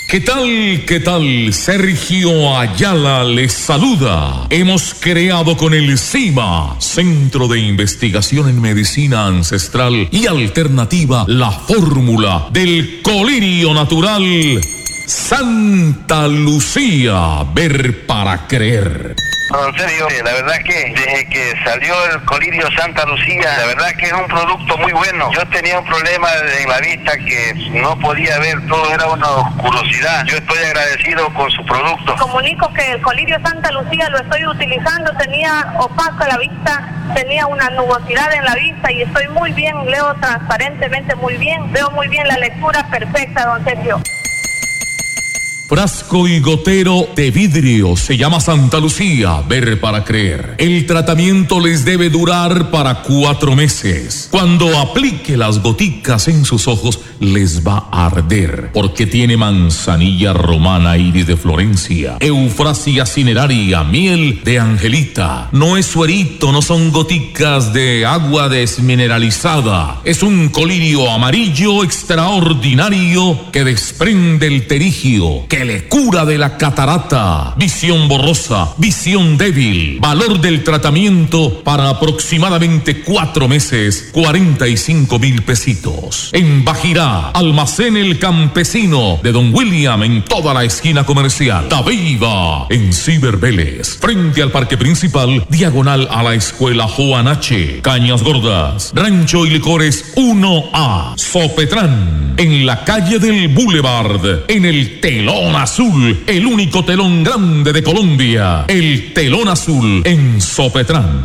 ¿Qué tal? ¿Qué tal? Sergio Ayala les saluda. Hemos creado con el CIMA, Centro de Investigación en Medicina Ancestral y Alternativa, la fórmula del colirio natural Santa Lucía, ver para creer. En serio, la verdad que desde que salió el colirio Santa Lucía, la verdad que es un producto muy bueno. Yo tenía un problema en la vista que no podía ver, todo era una oscurosidad. Yo estoy agradecido con su producto. Comunico que el colirio Santa Lucía lo estoy utilizando, tenía opaca la vista, tenía una nubosidad en la vista y estoy muy bien, leo transparentemente muy bien, veo muy bien la lectura perfecta, don Sergio. Frasco y gotero de vidrio, se llama Santa Lucía, ver para creer. El tratamiento les debe durar para 4 meses. Cuando aplique las goticas en sus ojos, les va a arder, porque tiene manzanilla romana, iris de Florencia, eufrasia cineraria, miel de angelita. No es suerito, no son goticas de agua desmineralizada. Es un colirio amarillo extraordinario que desprende el terigio, que le cura de la catarata, visión borrosa, visión débil. Valor del tratamiento para aproximadamente 4 meses, 45,000 pesitos. En Bajirá, Almacén El Campesino de Don William, en toda la esquina comercial. Taviva, en Ciber Vélez, frente al parque principal, diagonal a la escuela Juan H. Cañas Gordas, Rancho y Licores 1A. Sopetrán, en la calle del Boulevard, en el Telón Azul, el único telón grande de Colombia, el Telón Azul en Sopetrán.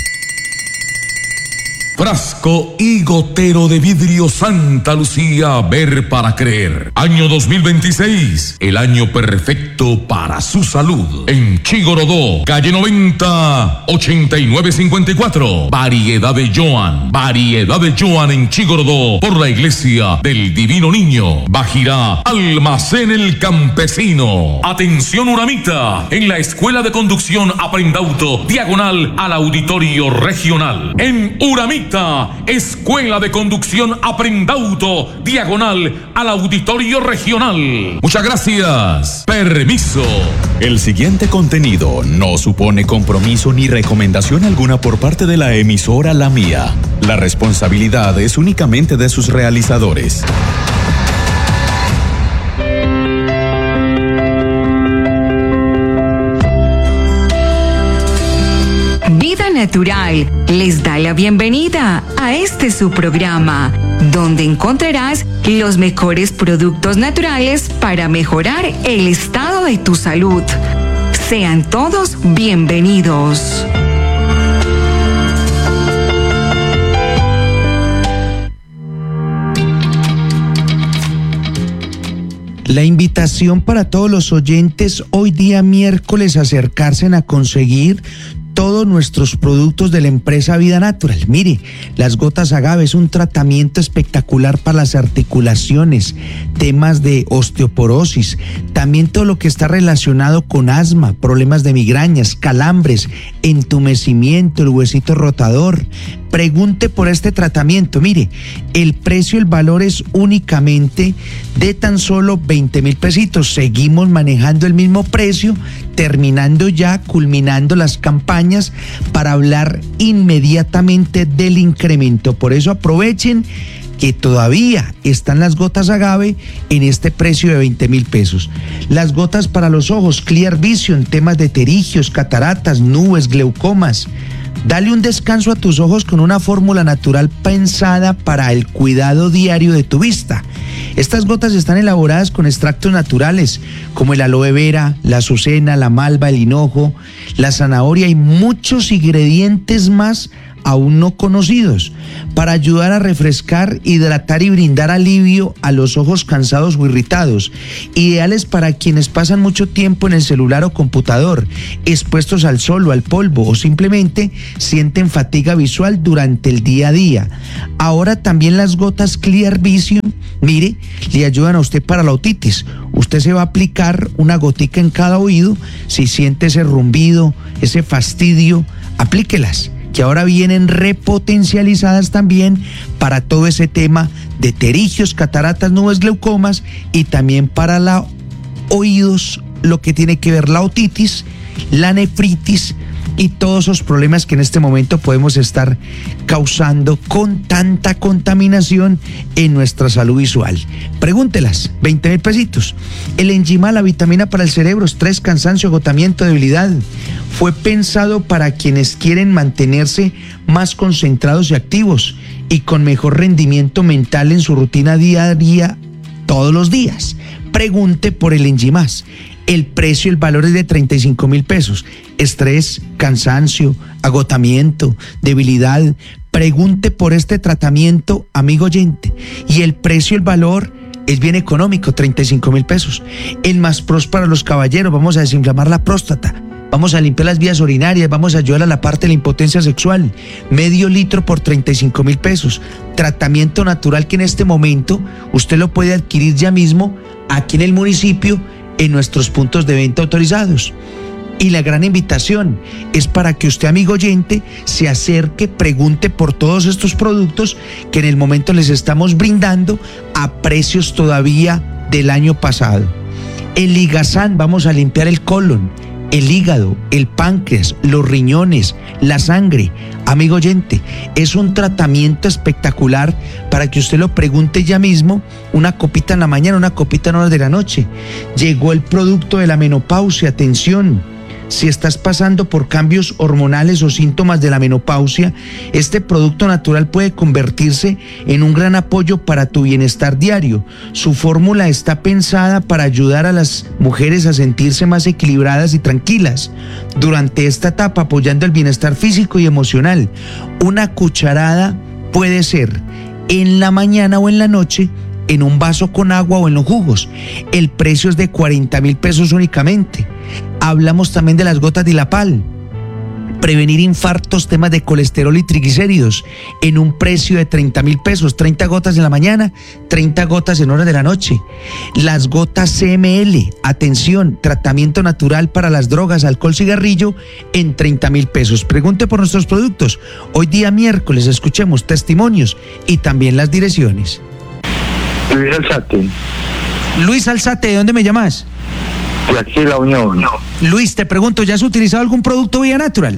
Frasco y gotero de vidrio Santa Lucía, ver para creer. Año 2026, el año perfecto para su salud. En Chigorodó, calle 90, 8954. Variedad de Joan en Chigorodó, por la iglesia del Divino Niño. Bajirá, Almacén El Campesino. Atención Uramita, en la Escuela de Conducción Aprendauto, diagonal al Auditorio Regional. En Uramita, Escuela de Conducción Aprendauto, diagonal al Auditorio Regional. Muchas gracias. Permiso. El siguiente contenido no supone compromiso ni recomendación alguna por parte de la emisora La Mía. La responsabilidad es únicamente de sus realizadores. Vida Natural les da la bienvenida a este su programa, donde encontrarás los mejores productos naturales para mejorar el estado de tu salud. Sean todos bienvenidos. La invitación para todos los oyentes hoy día miércoles a acercarse a conseguir todos nuestros productos de la empresa Vida Natural. Mire, las gotas agave es un tratamiento espectacular para las articulaciones, temas de osteoporosis, también todo lo que está relacionado con asma, problemas de migrañas, calambres, entumecimiento, el huesito rotador. Pregunte por este tratamiento. Mire, el precio, el valor es únicamente de tan solo 20,000 pesitos. Seguimos manejando el mismo precio, terminando ya, culminando las campañas para hablar inmediatamente del incremento. Por eso aprovechen que todavía están las gotas agave en este precio de 20,000 pesos. Las gotas para los ojos, Clear Vision, temas de terigios, cataratas, nubes, glaucomas. Dale un descanso a tus ojos con una fórmula natural pensada para el cuidado diario de tu vista. Estas gotas están elaboradas con extractos naturales como el aloe vera, la azucena, la malva, el hinojo, la zanahoria y muchos ingredientes más aún no conocidos, para ayudar a refrescar, hidratar y brindar alivio a los ojos cansados o irritados, ideales para quienes pasan mucho tiempo en el celular o computador, expuestos al sol o al polvo, o simplemente sienten fatiga visual durante el día a día. Ahora también las gotas Clear Vision, mire, le ayudan a usted para la otitis. Usted se va a aplicar una gotica en cada oído. Si siente ese rumbido, ese fastidio, aplíquelas, que ahora vienen repotencializadas también para todo ese tema de terigios, cataratas, nubes, glaucomas, y también para la oídos, lo que tiene que ver la otitis, la nefritis y todos esos problemas que en este momento podemos estar causando con tanta contaminación en nuestra salud visual. Pregúntelas, 20.000 pesitos. El Enjimal, la vitamina para el cerebro, estrés, cansancio, agotamiento, debilidad. Fue pensado para quienes quieren mantenerse más concentrados y activos y con mejor rendimiento mental en su rutina diaria todos los días. Pregunte por el Enjimal. El precio, el valor es de 35.000 pesos. Estrés, cansancio, agotamiento, debilidad. Pregunte por este tratamiento, amigo oyente. Y el precio, el valor es bien económico, 35.000 pesos. El Más Pros para los caballeros, vamos a desinflamar la próstata. Vamos a limpiar las vías urinarias, vamos a ayudar a la parte de la impotencia sexual. Medio litro por 35.000 pesos. Tratamiento natural que en este momento usted lo puede adquirir ya mismo aquí en el municipio, en nuestros puntos de venta autorizados. Y la gran invitación es para que usted, amigo oyente, se acerque, pregunte por todos estos productos que en el momento les estamos brindando a precios todavía del año pasado. El Ligazán, vamos a limpiar el colon, el hígado, el páncreas, los riñones, la sangre. Amigo oyente, es un tratamiento espectacular para que usted lo pregunte ya mismo, una copita en la mañana, una copita en horas de la noche. Llegó el producto de la menopausia, atención. Si estás pasando por cambios hormonales o síntomas de la menopausia, este producto natural puede convertirse en un gran apoyo para tu bienestar diario. Su fórmula está pensada para ayudar a las mujeres a sentirse más equilibradas y tranquilas durante esta etapa, apoyando el bienestar físico y emocional. Una cucharada puede ser en la mañana o en la noche, en un vaso con agua o en los jugos. El precio es de 40.000 pesos únicamente. Hablamos también de las gotas Dilapal, prevenir infartos, temas de colesterol y triglicéridos, en un precio de 30.000 pesos, 30 gotas en la mañana, 30 gotas en horas de la noche. Las gotas CML, atención, tratamiento natural para las drogas, alcohol, cigarrillo, en 30.000 pesos. Pregunte por nuestros productos. Hoy día miércoles escuchemos testimonios y también las direcciones. Luis Alzate. Luis Alzate, ¿de dónde me llamas? De aquí La Unión. Luis, te pregunto, ¿ya has utilizado algún producto Vía Natural?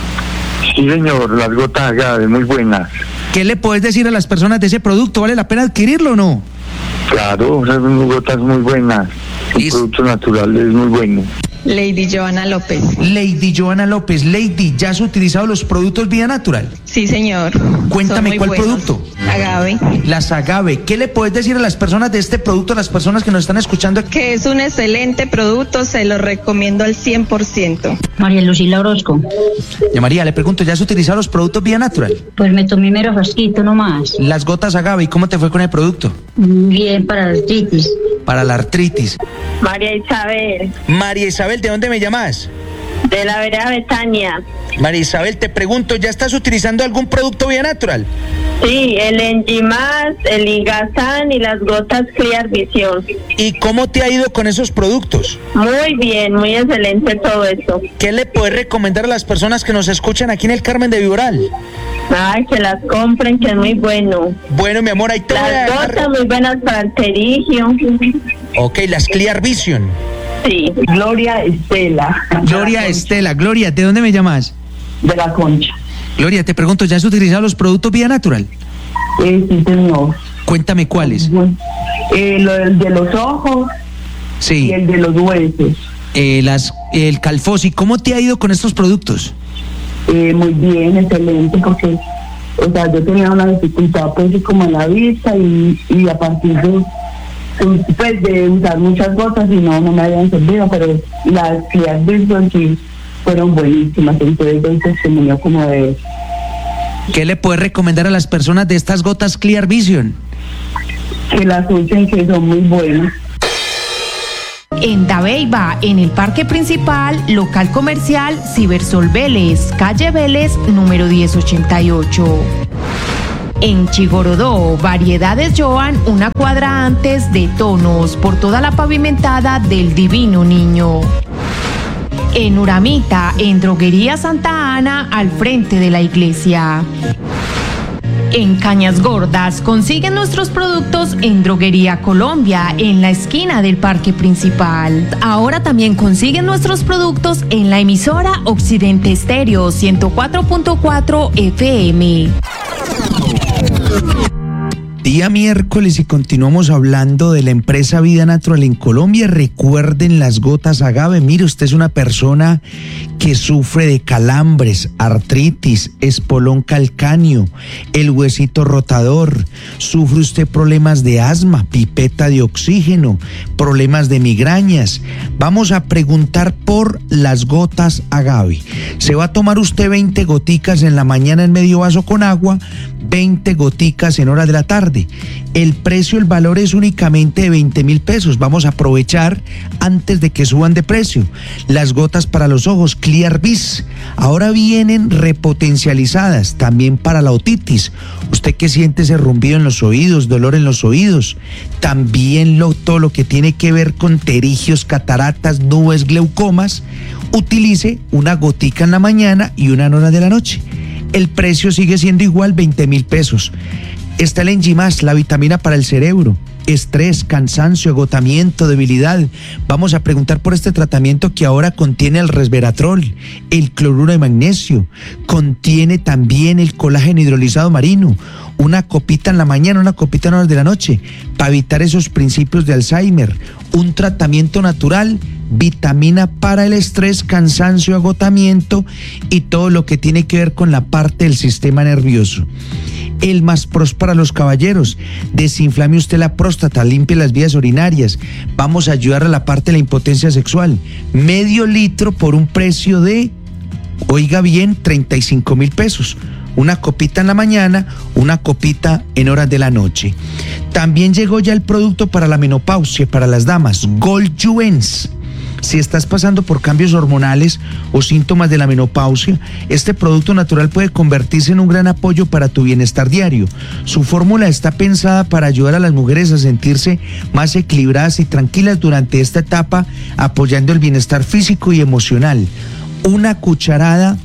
Sí, señor, las gotas Agave, muy buenas. ¿Qué le puedes decir a las personas de ese producto? ¿Vale la pena adquirirlo o no? Claro, son gotas muy buenas. Un producto natural es muy bueno. Lady Joana López. Lady Joana López. Lady, ¿ya has utilizado los productos Vía Natural? Sí, señor. Cuéntame cuál buenos. producto. Agave. Las Agave. ¿Qué le puedes decir a las personas de este producto, a las personas que nos están escuchando? Que es un excelente producto, se lo recomiendo al 100%. María Lucila Orozco. Ya María, le pregunto, ¿ya has utilizado los productos Vía Natural? Pues me tomé mero frasquito nomás. Las gotas Agave, ¿y cómo te fue con el producto? Bien, para la artritis. Para la artritis. María Isabel, María Isabel, ¿de dónde me llamas? de la vereda Betania. María Isabel, te pregunto, ¿ya estás utilizando algún producto Vía Natural? Sí, el Enjimal, el Ligazán y las gotas Clear Vision. ¿Y cómo te ha ido con esos productos? Muy bien, muy excelente todo eso. ¿Qué le puedes recomendar a las personas que nos escuchan aquí en el Carmen de Viboral? Ay, que las compren, que es muy bueno. Bueno, mi amor, ahí te voy a Las dejar. gotas muy buenas para el perigio. Ok, las Clear Vision. Sí. Gloria Estela. Gloria Estela. Gloria, ¿de dónde me llamas? De la Concha. Gloria, te pregunto, ¿ya has utilizado los productos Vía Natural? Sí, señor. Cuéntame cuáles. El de los ojos Sí. y el de los huesos. El Calfosi, ¿cómo te ha ido con estos productos? Muy bien, excelente, porque, o sea, yo tenía una dificultad, pues, como en la vista y a partir de, pues, de usar muchas gotas y no me habían servido, pero las Clear Vision sí fueron buenísimas, entonces doy testimonio como de eso. ¿Qué le puedes recomendar a las personas de estas gotas Clear Vision? Que las usen, que son muy buenas. En Dabeiba, en el parque principal, local comercial Cibersol Vélez, calle Vélez, número 1088. En Chigorodó, variedades Joan, una cuadra antes de Tonos, por toda la pavimentada del Divino Niño. En Uramita, en Droguería Santa Ana, al frente de la iglesia. en Cañas Gordas. Consiguen nuestros productos en Droguería Colombia, en la esquina del Parque Principal. Ahora también consiguen nuestros productos en la emisora Occidente Estéreo 104.4 FM. Día miércoles y continuamos hablando de la empresa Vida Natural en Colombia. Recuerden las gotas agave. Mire, usted es una persona que sufre de calambres, artritis, espolón calcáneo, el huesito rotador. Sufre usted problemas de asma, pipeta de oxígeno, problemas de migrañas. Vamos a preguntar por las gotas agave. Se va a tomar usted 20 goticas en la mañana en medio vaso con agua, 20 goticas en horas de la tarde. El precio, el valor es únicamente de 20.000 pesos. Vamos a aprovechar antes de que suban de precio. Las gotas para los ojos Clear Vis ahora vienen repotencializadas también para la otitis. Usted que siente ese rumbido en los oídos, dolor en los oídos, también todo lo que tiene que ver con pterigios, cataratas, nubes, glaucomas, utilice una gotica en la mañana y una en hora de la noche. El precio sigue siendo igual, 20.000 pesos. Está el Enzimas, la vitamina para el cerebro, estrés, cansancio, agotamiento, debilidad. Vamos a preguntar por este tratamiento que ahora contiene el resveratrol, el cloruro de magnesio, contiene también el colágeno hidrolizado marino. Una copita en la mañana, una copita en horas de la noche, para evitar esos principios de Alzheimer. Un tratamiento natural, vitamina para el estrés, cansancio, agotamiento y todo lo que tiene que ver con la parte del sistema nervioso. El Más Pros para los caballeros, desinflame usted la próstata, limpie las vías urinarias, vamos a ayudar a la parte de la impotencia sexual, medio litro por un precio de, oiga bien, 35.000 pesos, una copita en la mañana, una copita en horas de la noche. También llegó ya el producto para la menopausia, para las damas, Gold Juens. Si estás pasando por cambios hormonales o síntomas de la menopausia, este producto natural puede convertirse en un gran apoyo para tu bienestar diario. Su fórmula está pensada para ayudar a las mujeres a sentirse más equilibradas y tranquilas durante esta etapa, apoyando el bienestar físico y emocional. Una cucharada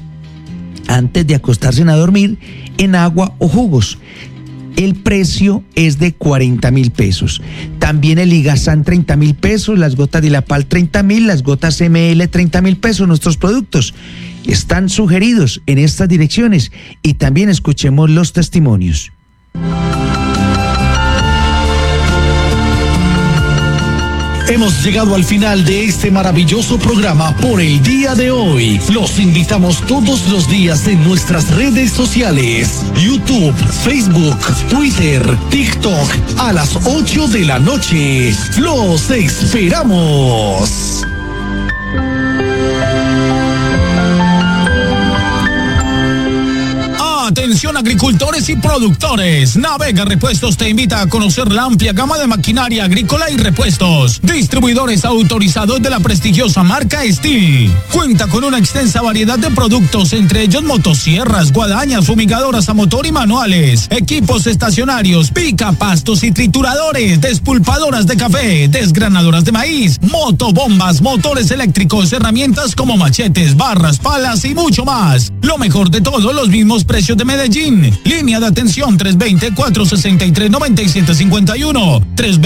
antes de acostarse a dormir en agua o jugos. El precio es de 40.000 pesos. También el Ligazán 30.000 pesos, las gotas Dilapal 30.000, las gotas ML 30.000 pesos. Nuestros productos están sugeridos en estas direcciones y también escuchemos los testimonios. Hemos llegado al final de este maravilloso programa por el día de hoy. Los invitamos todos los días en nuestras redes sociales: YouTube, Facebook, Twitter, TikTok, a las 8 de la noche. ¡Los esperamos! Atención agricultores y productores. Navega Repuestos te invita a conocer la amplia gama de maquinaria agrícola y repuestos. Distribuidores autorizados de la prestigiosa marca Steel. Cuenta con una extensa variedad de productos, entre ellos motosierras, guadañas, fumigadoras a motor y manuales, equipos estacionarios, pica pastos y trituradores, despulpadoras de café, desgranadoras de maíz, motobombas, motores eléctricos, herramientas como machetes, barras, palas y mucho más. Lo mejor de todo, los mismos precios de Medellín. Línea de atención 320-463-9751.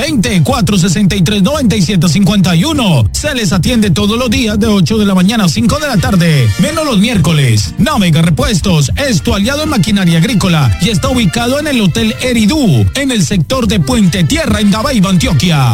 320-463-9751. Se les atiende todos los días de 8 de la mañana a 5 de la tarde, menos los miércoles. Navega Repuestos es tu aliado en maquinaria agrícola y está ubicado en el Hotel Eridú, en el sector de Puente Tierra, en Dabeiba, Antioquia.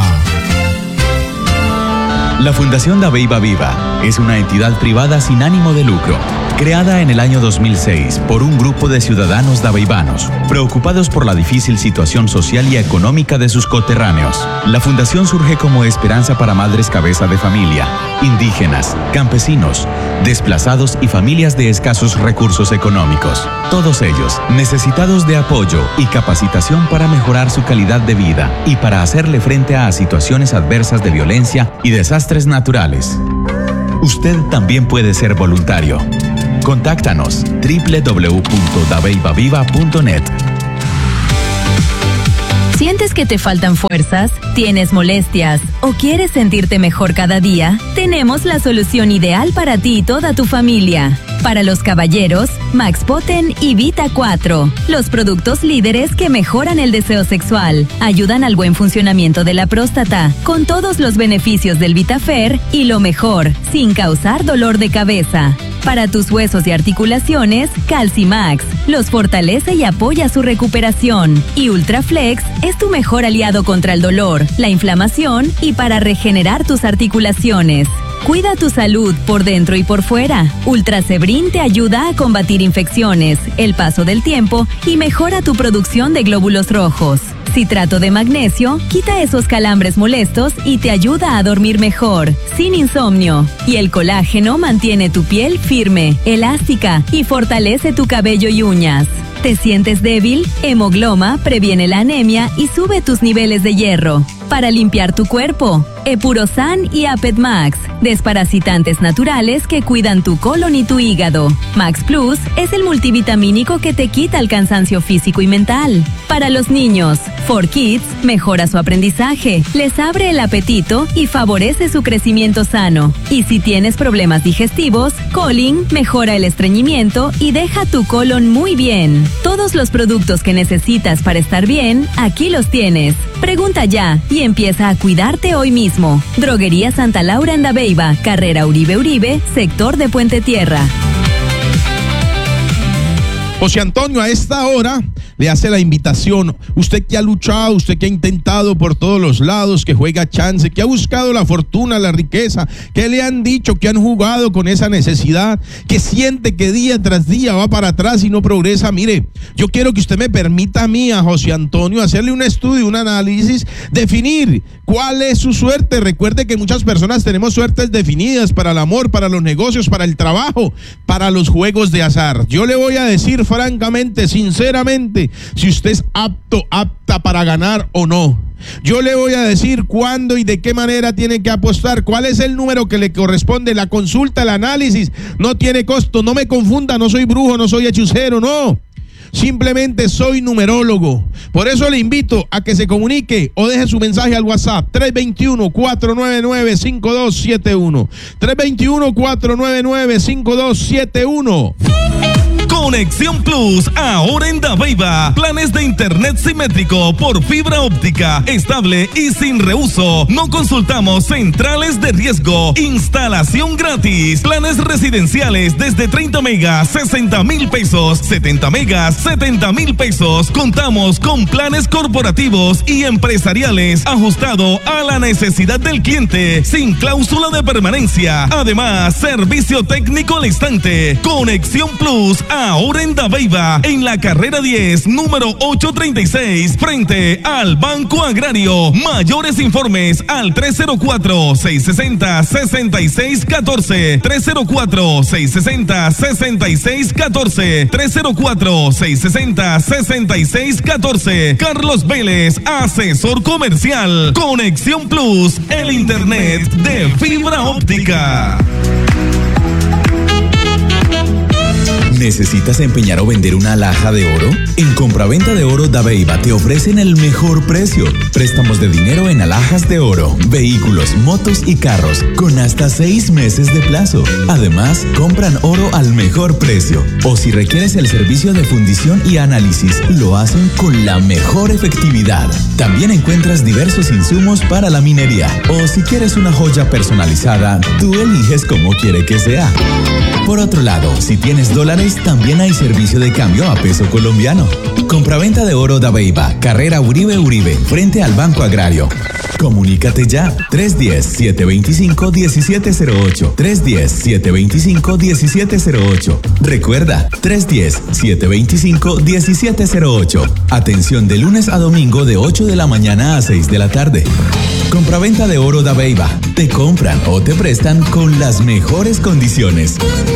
La Fundación Dabeiba Viva es una entidad privada sin ánimo de lucro, creada en el año 2006 por un grupo de ciudadanos dabeibanos, preocupados por la difícil situación social y económica de sus coterráneos. La fundación surge como esperanza para madres cabeza de familia, indígenas, campesinos, desplazados y familias de escasos recursos económicos. Todos ellos necesitados de apoyo y capacitación para mejorar su calidad de vida y para hacerle frente a situaciones adversas de violencia y desastres naturales. Usted también puede ser voluntario. Contáctanos www.dabeibaviva.net. Siente ¿Sientes que te faltan fuerzas? ¿Tienes molestias? ¿O quieres sentirte mejor cada día? Tenemos la solución ideal para ti y toda tu familia. Para los caballeros, Max Poten y Vita 4, los productos líderes que mejoran el deseo sexual, ayudan al buen funcionamiento de la próstata, con todos los beneficios del Vitafer y lo mejor, sin causar dolor de cabeza. Para tus huesos y articulaciones, Calcimax los fortalece y apoya su recuperación. Y Ultraflex es tu mejor aliado contra el dolor, la inflamación y para regenerar tus articulaciones. Cuida tu salud por dentro y por fuera. Ultrasebrin te ayuda a combatir infecciones, el paso del tiempo y mejora tu producción de glóbulos rojos. Citrato de magnesio quita esos calambres molestos y te ayuda a dormir mejor, sin insomnio. Y el colágeno mantiene tu piel firme, elástica y fortalece tu cabello y uñas. ¿Te sientes débil? Hemogloma previene la anemia y sube tus niveles de hierro. Para limpiar tu cuerpo, Epurosan y Apet Max, desparasitantes naturales que cuidan tu colon y tu hígado. Max Plus es el multivitamínico que te quita el cansancio físico y mental. Para los niños, 4Kids mejora su aprendizaje, les abre el apetito y favorece su crecimiento sano. Y si tienes problemas digestivos, Colin mejora el estreñimiento y deja tu colon muy bien. Todos los productos que necesitas para estar bien, aquí los tienes. Pregunta ya y empieza a cuidarte hoy mismo. Droguería Santa Laura en Dabeiba, carrera Uribe, sector de Puente Tierra. José Antonio a esta hora le hace la invitación. Usted que ha luchado, usted que ha intentado por todos los lados, que juega chance, que ha buscado la fortuna, la riqueza, que le han dicho, que han jugado con esa necesidad, que siente que día tras día va para atrás y no progresa. Mire, yo quiero que usted me permita a mí, a José Antonio, hacerle un estudio, un análisis, definir cuál es su suerte. Recuerde que muchas personas tenemos suertes definidas para el amor, para los negocios, para el trabajo, para los juegos de azar. Yo le voy a decir francamente, sinceramente, si usted es apta para ganar o no. Yo le voy a decir cuándo y de qué manera tiene que apostar, cuál es el número que le corresponde, la consulta, el análisis, no tiene costo, no me confunda, no soy brujo, no soy hechicero, no. Simplemente soy numerólogo. Por eso le invito a que se comunique o deje su mensaje al WhatsApp 321-499-5271. 321-499-5271. Conexión Plus, ahora en Dabeiba. Planes de internet simétrico por fibra óptica, estable y sin reuso. No consultamos centrales de riesgo. Instalación gratis. Planes residenciales desde 30 megas, 60,000 pesos. 70 megas, 70,000 pesos. Contamos con planes corporativos y empresariales ajustado a la necesidad del cliente, sin cláusula de permanencia. Además, servicio técnico al instante. Conexión Plus, ahora en Dabeiba, en la carrera 10, número 836, frente al Banco Agrario. Mayores informes al 304-660-6614, 304-660-6614, 304-660-6614. Carlos Vélez, asesor comercial. Conexión Plus, el internet de fibra óptica. ¿Necesitas empeñar o vender una alhaja de oro? En Compraventa de Oro Dabeiba te ofrecen el mejor precio. Préstamos de dinero en alhajas de oro, vehículos, motos y carros, con hasta 6 meses de plazo. Además, compran oro al mejor precio. O si requieres el servicio de fundición y análisis, lo hacen con la mejor efectividad. También encuentras diversos insumos para la minería. O si quieres una joya personalizada, tú eliges cómo quiere que sea. Por otro lado, si tienes dólares, también hay servicio de cambio a peso colombiano. Compraventa de Oro Dabeiba, carrera Uribe, frente al Banco Agrario. Comunícate ya, 310-725-1708, 310-725-1708. Recuerda, 310-725-1708. Atención de lunes a domingo de 8 de la mañana a 6 de la tarde. Compraventa de Oro Dabeiba, te compran o te prestan con las mejores condiciones.